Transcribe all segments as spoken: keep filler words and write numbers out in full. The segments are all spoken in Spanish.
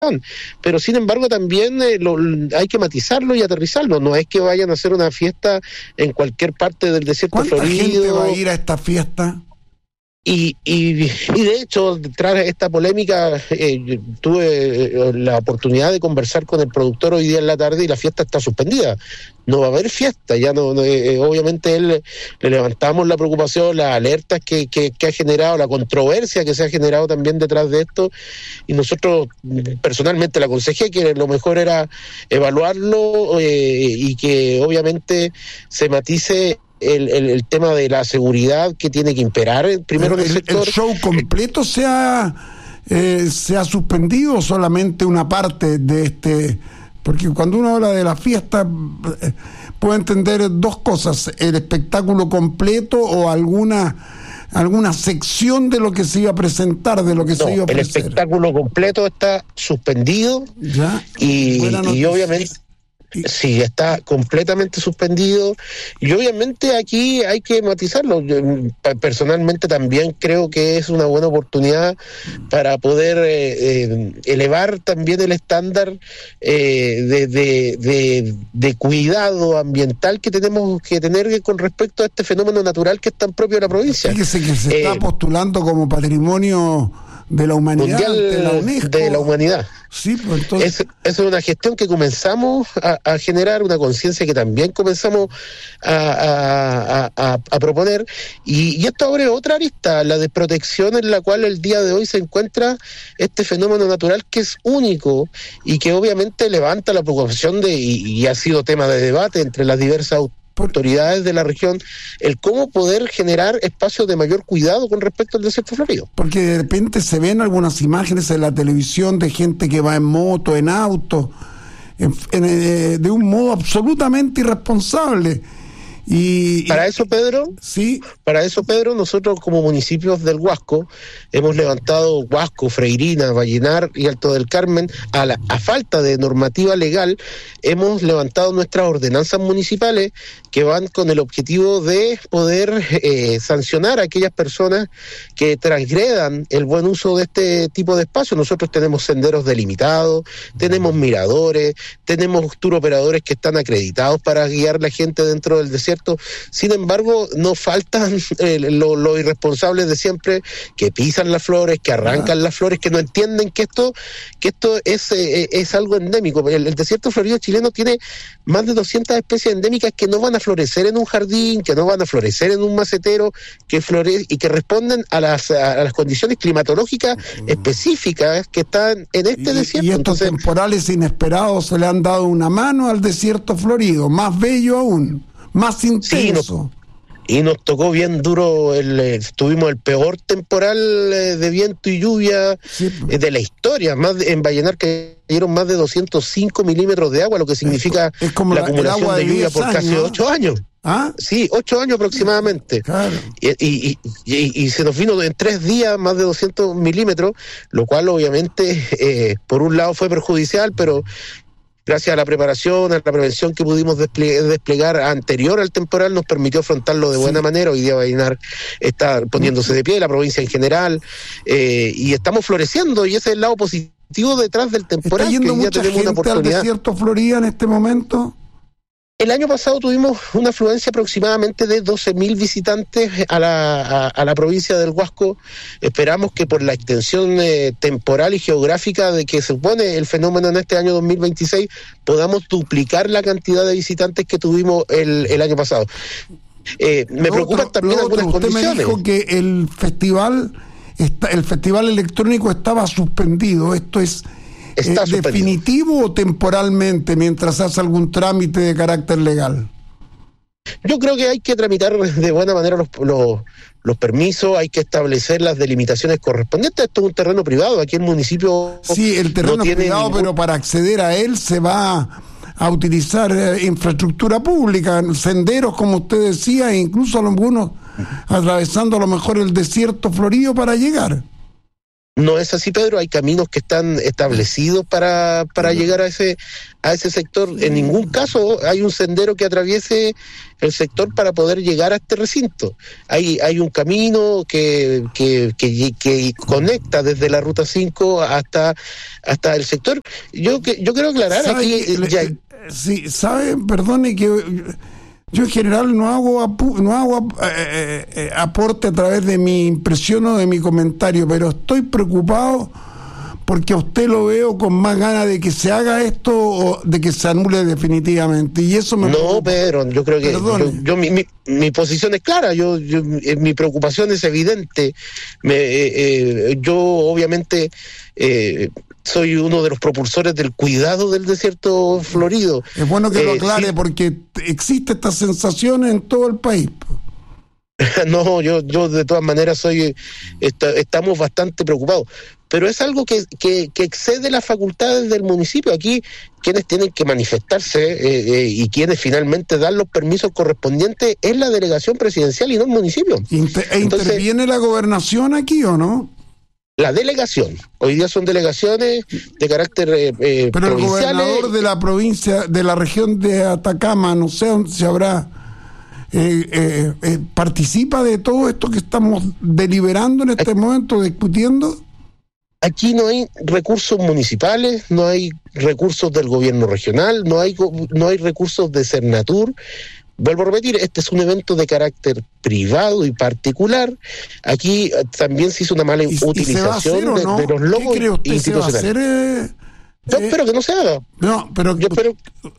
pero sin embargo también eh, lo, hay que matizarlo y aterrizarlo. No es que vayan a hacer una fiesta en cualquier parte del desierto ¿Cuánta florido. gente va a ir a esta fiesta? Y, y, y de hecho, tras esta polémica, eh, tuve la oportunidad de conversar con el productor hoy día en la tarde y la fiesta está suspendida. No va a haber fiesta, ya no, no eh, obviamente él le levantamos la preocupación, las alertas que, que, que ha generado, la controversia que se ha generado también detrás de esto, y nosotros personalmente le aconsejé que lo mejor era evaluarlo eh, y que obviamente se matice El, el, el tema de la seguridad que tiene que imperar primero en el, el sector. ¿El show completo se ha, eh, se ha suspendido o solamente una parte de este? Porque cuando uno habla de la fiesta eh, puede entender dos cosas: el espectáculo completo o alguna alguna sección de lo que se iba a presentar, de lo que no, se iba a ofrecer. El espectáculo completo está suspendido. ¿Ya? y, y obviamente sí, está completamente suspendido, y obviamente aquí hay que matizarlo. Yo personalmente también creo que es una buena oportunidad para poder eh, eh, elevar también el estándar eh, de, de, de, de cuidado ambiental que tenemos que tener con respecto a este fenómeno natural que es tan propio de la provincia. Fíjese que se eh, está postulando como patrimonio de la humanidad, mundial de la UNESCO. De la humanidad. Sí, pues entonces... Es, es una gestión que comenzamos a, a generar, una conciencia que también comenzamos a, a, a, a proponer, y, y esto abre otra arista, la desprotección en la cual el día de hoy se encuentra este fenómeno natural que es único y que obviamente levanta la preocupación de, y, y ha sido tema de debate entre las diversas autoridades de la región, el cómo poder generar espacios de mayor cuidado con respecto al desierto florido. Porque de repente se ven algunas imágenes en la televisión de gente que va en moto, en auto, en, en, eh, de un modo absolutamente irresponsable. Y, para y, eso, Pedro, sí, para eso, Pedro, nosotros como municipios del Huasco hemos levantado Huasco, Freirina, Vallenar y Alto del Carmen, a, la, a falta de normativa legal, hemos levantado nuestras ordenanzas municipales que van con el objetivo de poder eh, sancionar a aquellas personas que transgredan el buen uso de este tipo de espacios. Nosotros tenemos senderos delimitados, tenemos miradores, tenemos tour operadores que están acreditados para guiar la gente dentro del desierto. Sin embargo, no faltan eh, los lo irresponsables de siempre, que pisan las flores, que arrancan ah. las flores, que no entienden que esto que esto es eh, es algo endémico. El, el desierto florido chileno tiene más de doscientas especies endémicas que no van a florecer en un jardín, que no van a florecer en un macetero, que flore y que responden a las a las condiciones climatológicas uh-huh. específicas que están en este y, desierto. Y estos Entonces, temporales inesperados se le han dado una mano al desierto florido, más bello aún, más intenso. Sí, no, y nos tocó bien duro, el, eh, tuvimos el peor temporal eh, de viento y lluvia sí. eh, de la historia. Más de, en Vallenar cayeron más de doscientos cinco milímetros de agua, lo que significa es como la, la acumulación agua de, de lluvia por años, casi ocho años. ¿Ah? Sí, ocho años aproximadamente. Claro. Y, y, y, y se nos vino en tres días más de doscientos milímetros, lo cual obviamente eh, por un lado fue perjudicial, pero gracias a la preparación, a la prevención que pudimos desplegar, desplegar anterior al temporal, nos permitió afrontarlo de buena sí. manera. Hoy día Vallenar está poniéndose de pie, la provincia en general, eh, y estamos floreciendo, y ese es el lado positivo detrás del temporal. ¿Está yendo que mucha ya tenemos gente una oportunidad. al desierto Florida en este momento? El año pasado tuvimos una afluencia aproximadamente de doce mil visitantes a la, a, a la provincia del Huasco. Esperamos que por la extensión eh, temporal y geográfica de que supone el fenómeno en este año dos mil veintiséis, podamos duplicar la cantidad de visitantes que tuvimos el, el año pasado. Eh, me lo preocupan otro, también otro, algunas usted condiciones. Me dijo que el festival, está, el festival electrónico estaba suspendido. ¿Esto es eh, definitivo o temporalmente mientras hace algún trámite de carácter legal? Yo creo que hay que tramitar de buena manera los, los, los permisos, hay que establecer las delimitaciones correspondientes. Esto es un terreno privado, aquí el municipio... Sí, el terreno no es tiene privado, ningún... pero para acceder a él se va a utilizar eh, infraestructura pública, senderos, como usted decía, e incluso algunos atravesando a lo mejor el desierto florido para llegar. No es así, Pedro. Hay caminos que están establecidos para, para llegar a ese a ese sector. En ningún caso hay un sendero que atraviese el sector para poder llegar a este recinto. Hay hay un camino que que, que, que conecta desde la ruta cinco hasta hasta el sector. Yo que yo quiero aclarar aquí. Ya... Sí, sabe, perdone que yo en general no hago apu- no hago eh, eh, aporte a través de mi impresión o de mi comentario, pero estoy preocupado porque a usted lo veo con más ganas de que se haga esto o de que se anule definitivamente, y eso me no preocupa. Pedro, yo creo que yo, yo mi, mi, mi posición es clara. Yo, yo mi preocupación es evidente. Me, eh, eh, yo obviamente eh, soy uno de los propulsores del cuidado del desierto florido. Es bueno que lo eh, aclare, sí, porque existe esta sensación en todo el país. No, yo, yo de todas maneras soy, está, estamos bastante preocupados, pero es algo que, que, que excede las facultades del municipio. Aquí quienes tienen que manifestarse eh, eh, y quienes finalmente dan los permisos correspondientes es la delegación presidencial y no el municipio. Inter- ¿E Entonces, interviene la gobernación aquí o no? La delegación. Hoy día son delegaciones de carácter eh, eh, pero el gobernador de la provincia, de la región de Atacama, no sé si habrá... Eh, eh, eh, ¿participa de todo esto que estamos deliberando en este momento, discutiendo? Aquí no hay recursos municipales, no hay recursos del gobierno regional, no hay no hay recursos de Cernatur. Vuelvo a repetir, este es un evento de carácter privado y particular. Aquí también se hizo una mala ¿Y, utilización y de, no? de los logos ¿Qué cree usted institucionales. Se va a hacer, eh, Yo eh, espero que no se haga. No, pero Yo espero...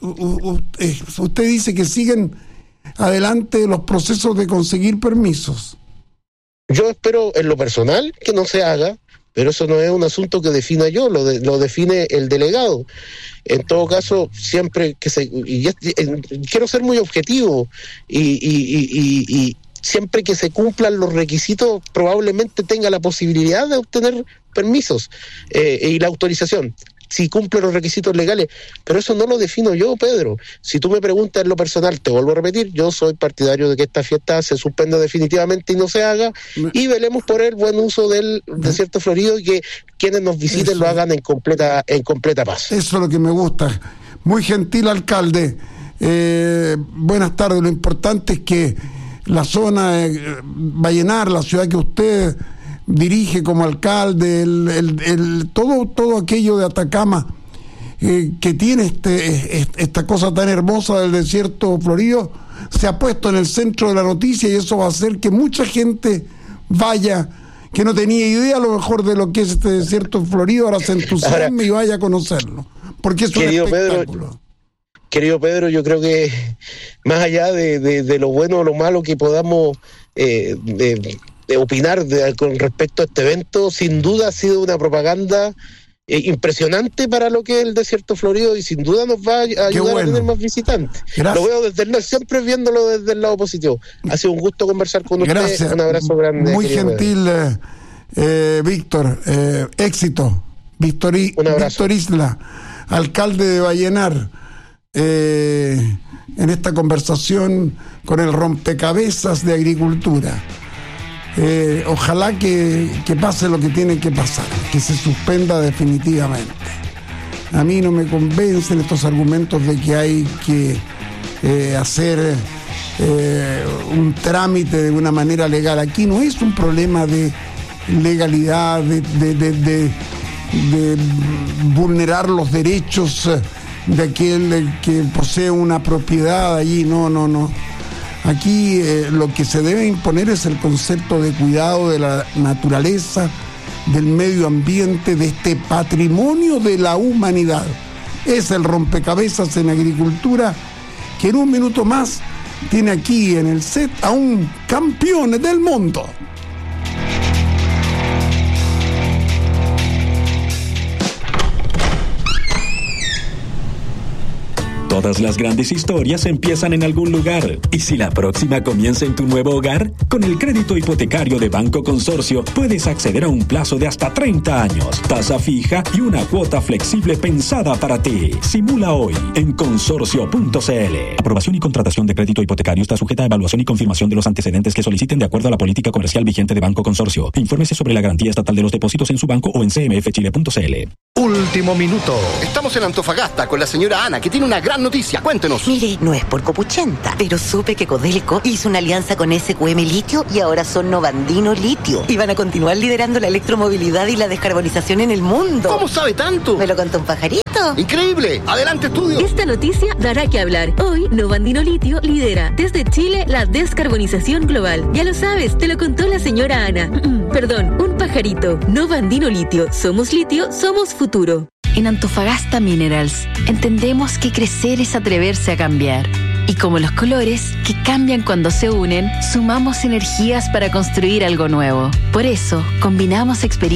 usted dice que siguen adelante los procesos de conseguir permisos. Yo espero en lo personal que no se haga, pero eso no es un asunto que defina yo, lo, de, lo define el delegado. En todo caso, siempre que se... Y ya, quiero ser muy objetivo y, y, y, y, y siempre que se cumplan los requisitos probablemente tenga la posibilidad de obtener permisos eh, y la autorización, si cumple los requisitos legales, pero eso no lo defino yo, Pedro. Si tú me preguntas en lo personal, te vuelvo a repetir, yo soy partidario de que esta fiesta se suspenda definitivamente y no se haga, y velemos por el buen uso del desierto florido y que quienes nos visiten eso lo hagan en completa en completa paz. Eso es lo que me gusta. Muy gentil alcalde. Eh, buenas tardes. Lo importante es que la zona eh, Vallenar, la ciudad que usted dirige como alcalde, el, el, el, todo, todo aquello de Atacama eh, que tiene este, esta cosa tan hermosa del desierto florido, se ha puesto en el centro de la noticia, y eso va a hacer que mucha gente vaya, que no tenía idea a lo mejor de lo que es este desierto florido, ahora se entusiasme ahora, y vaya a conocerlo, porque es un espectáculo. Pedro, querido Pedro, yo creo que más allá de, de, de lo bueno o lo malo que podamos eh, de, de opinar de, con respecto a este evento, sin duda ha sido una propaganda eh, impresionante para lo que es el desierto florido, y sin duda nos va a ayudar bueno. a tener más visitantes. Gracias. Lo veo desde el, siempre viéndolo desde el lado positivo. Ha sido un gusto conversar con usted. Gracias. Un abrazo grande. Muy gentil, eh, eh, Víctor. Eh, éxito. Víctor, I, Víctor Isla, alcalde de Vallenar, eh, en esta conversación con el rompecabezas de agricultura. Eh, ojalá que, que pase lo que tiene que pasar, que se suspenda definitivamente. A mí no me convencen estos argumentos de que hay que eh, hacer eh, un trámite de una manera legal. Aquí no es un problema de legalidad, de, de, de, de, de vulnerar los derechos de aquel que posee una propiedad allí. No, no, no. Aquí eh, lo que se debe imponer es el concepto de cuidado de la naturaleza, del medio ambiente, de este patrimonio de la humanidad. Es el rompecabezas en agricultura, que en un minuto más tiene aquí en el set a un campeón del mundo. Todas las grandes historias empiezan en algún lugar. Y si la próxima comienza en tu nuevo hogar, con el crédito hipotecario de Banco Consorcio puedes acceder a un plazo de hasta treinta años, tasa fija y una cuota flexible pensada para ti. Simula hoy en consorcio punto c l. Aprobación y contratación de crédito hipotecario está sujeta a evaluación y confirmación de los antecedentes que soliciten de acuerdo a la política comercial vigente de Banco Consorcio. Infórmese sobre la garantía estatal de los depósitos en su banco o en c m f chile punto c l. Último minuto. Estamos en Antofagasta con la señora Ana, que tiene una gran noticia. Cuéntenos. Mire, no es por copuchenta, pero supe que Codelco hizo una alianza con S Q M Litio y ahora son Novandino Litio. Y van a continuar liderando la electromovilidad y la descarbonización en el mundo. ¿Cómo sabe tanto? Me lo contó un pajarito. ¡Increíble! ¡Adelante, estudio! Esta noticia dará que hablar. Hoy, Novandino Litio lidera desde Chile la descarbonización global. Ya lo sabes, te lo contó la señora Ana. Perdón, un pajarito. Novandino Litio. Somos litio, somos futuro. En Antofagasta Minerals entendemos que crecer es atreverse a cambiar. Y como los colores, que cambian cuando se unen, sumamos energías para construir algo nuevo. Por eso, combinamos experiencias